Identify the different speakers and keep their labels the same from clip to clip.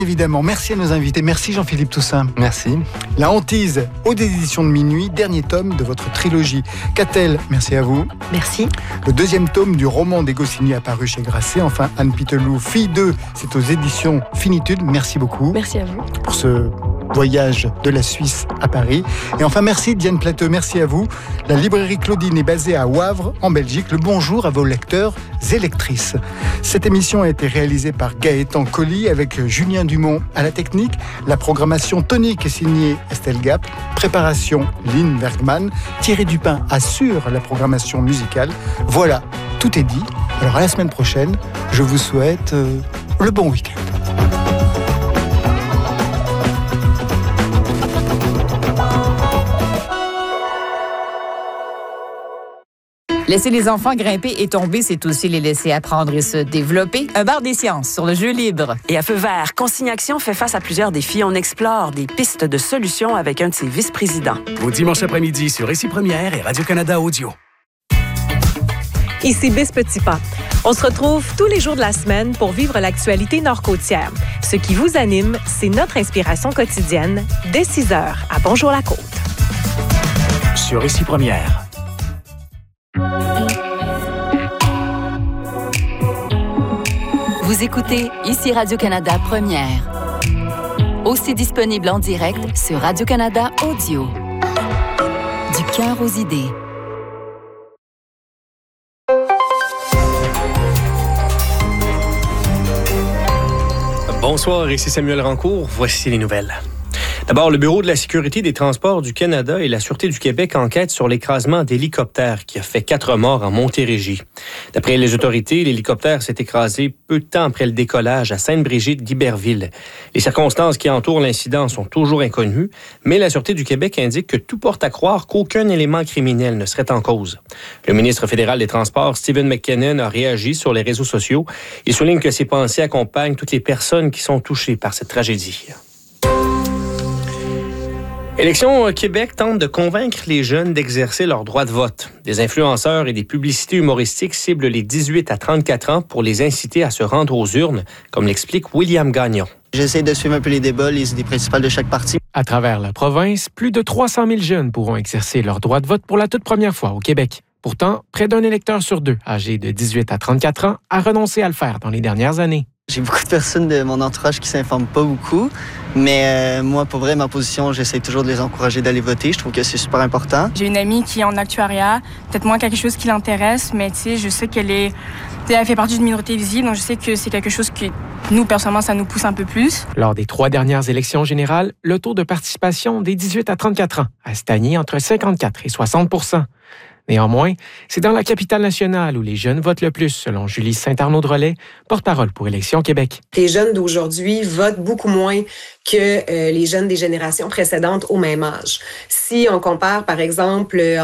Speaker 1: Évidemment, merci à nos invités. Merci Jean-Philippe Toussaint.
Speaker 2: Merci.
Speaker 1: La hantise, aux éditions de minuit, dernier tome de votre trilogie. Catel, merci à vous.
Speaker 3: Merci.
Speaker 1: Le deuxième tome du roman des Goscinny apparu chez Grasset. Enfin, Anne Pitelou, Fille 2, c'est aux éditions Finitude. Merci beaucoup.
Speaker 3: Merci à vous.
Speaker 1: Pour ce voyage de la Suisse à Paris. Et enfin, merci Diane Plateux, merci à vous. La librairie Claudine est basée à Wavre, en Belgique. Le bonjour à vos lecteurs et lectrices. Cette émission a été réalisée par Gaëtan Colli avec Julien Dumont à la technique. La programmation tonique est signée Estelle Gap. Préparation Lynn Bergman. Thierry Dupin assure la programmation musicale. Voilà, tout est dit. Alors à la semaine prochaine, je vous souhaite le bon week-end.
Speaker 4: Laisser les enfants grimper et tomber, c'est aussi les laisser apprendre et se développer. Un bar des sciences sur le jeu libre.
Speaker 5: Et à Feu vert, Consigne Action fait face à plusieurs défis. On explore des pistes de solutions avec un de ses vice-présidents.
Speaker 6: Au dimanche après-midi sur Récit Première et Radio-Canada Audio.
Speaker 7: Ici Bis Petit Pas. On se retrouve tous les jours de la semaine pour vivre l'actualité nord-côtière. Ce qui vous anime, c'est notre inspiration quotidienne dès 6 heures à Bonjour la Côte.
Speaker 6: Sur Récit Première.
Speaker 8: Vous écoutez ici Radio-Canada Première. Aussi disponible en direct sur Radio-Canada Audio. Du cœur aux idées.
Speaker 9: Bonsoir, ici Samuel Rancourt. Voici les nouvelles. D'abord, le Bureau de la sécurité des transports du Canada et la Sûreté du Québec enquêtent sur l'écrasement d'hélicoptère qui a fait 4 morts en Montérégie. D'après les autorités, l'hélicoptère s'est écrasé peu de temps après le décollage à Sainte-Brigitte d'Iberville. Les circonstances qui entourent l'incident sont toujours inconnues, mais la Sûreté du Québec indique que tout porte à croire qu'aucun élément criminel ne serait en cause. Le ministre fédéral des Transports, Stephen McKinnon, a réagi sur les réseaux sociaux. Il souligne que ses pensées accompagnent toutes les personnes qui sont touchées par cette tragédie. Élections Québec tente de convaincre les jeunes d'exercer leur droit de vote. Des influenceurs et des publicités humoristiques ciblent les 18 à 34 ans pour les inciter à se rendre aux urnes, comme l'explique William Gagnon.
Speaker 10: J'essaie de suivre un peu les débats, les idées principales de chaque parti.
Speaker 11: À travers la province, plus de 300 000 jeunes pourront exercer leur droit de vote pour la toute première fois au Québec. Pourtant, près d'un électeur sur 2, âgé de 18 à 34 ans, a renoncé à le faire dans les dernières années.
Speaker 10: J'ai beaucoup de personnes de mon entourage qui ne s'informent pas beaucoup, mais moi, pour vrai, ma position, j'essaie toujours de les encourager d'aller voter. Je trouve que c'est super important.
Speaker 12: J'ai une amie qui est en actuariat, peut-être moins quelque chose qui l'intéresse, mais tu sais, je sais elle fait partie d'une minorité visible, donc je sais que c'est quelque chose que nous, personnellement, ça nous pousse un peu plus.
Speaker 11: Lors des 3 dernières élections générales, le taux de participation des 18 à 34 ans a stagné entre 54 et 60 %. Néanmoins, c'est dans la capitale nationale où les jeunes votent le plus, selon Julie Saint-Arnaud-Drolet, porte-parole pour Élections Québec.
Speaker 13: Les jeunes d'aujourd'hui votent beaucoup moins que les jeunes des générations précédentes au même âge. Si on compare, par exemple, en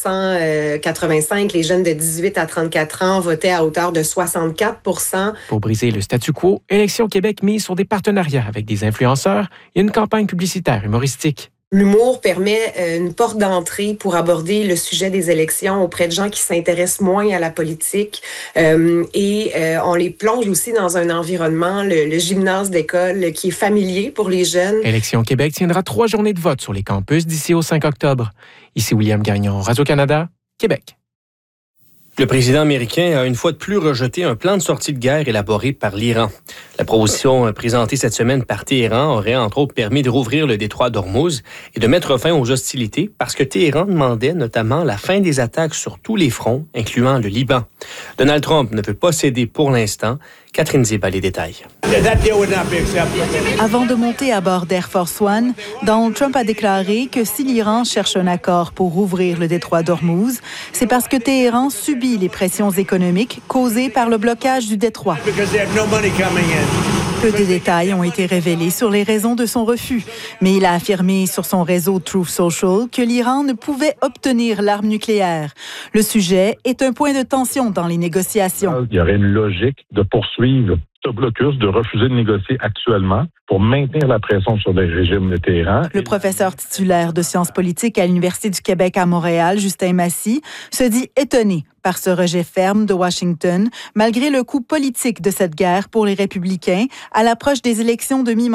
Speaker 13: 1985, les jeunes de 18 à 34 ans votaient à hauteur de 64 %.
Speaker 11: Pour briser le statu quo, Élections Québec mise sur des partenariats avec des influenceurs et une campagne publicitaire humoristique.
Speaker 13: L'humour permet une porte d'entrée pour aborder le sujet des élections auprès de gens qui s'intéressent moins à la politique et on les plonge aussi dans un environnement, le gymnase d'école, qui est familier pour les jeunes.
Speaker 11: Élections Québec tiendra 3 journées de vote sur les campus d'ici au 5 octobre. Ici William Gagnon, Radio-Canada, Québec.
Speaker 9: Le président américain a une fois de plus rejeté un plan de sortie de guerre élaboré par l'Iran. La proposition présentée cette semaine par Téhéran aurait entre autres permis de rouvrir le détroit d'Ormuz et de mettre fin aux hostilités parce que Téhéran demandait notamment la fin des attaques sur tous les fronts, incluant le Liban. Donald Trump ne veut pas céder pour l'instant. Catherine Ziba, les détails.
Speaker 14: Avant de monter à bord d'Air Force One, Donald Trump a déclaré que si l'Iran cherche un accord pour rouvrir le détroit d'Ormuz, c'est parce que Téhéran subit les pressions économiques causées par le blocage du détroit. Peu de détails ont été révélés sur les raisons de son refus, mais il a affirmé sur son réseau Truth Social que l'Iran ne pouvait obtenir l'arme nucléaire. Le sujet est un point de tension dans les négociations.
Speaker 15: Il y aurait une logique de poursuivre
Speaker 2: ce blocus de refuser de négocier actuellement pour maintenir la pression sur le régime de Téhéran.
Speaker 14: Le professeur titulaire de sciences politiques à l'Université du Québec à Montréal, Justin Massy, se dit étonné par ce rejet ferme de Washington, malgré le coût politique de cette guerre pour les républicains à l'approche des élections de mi-mandat.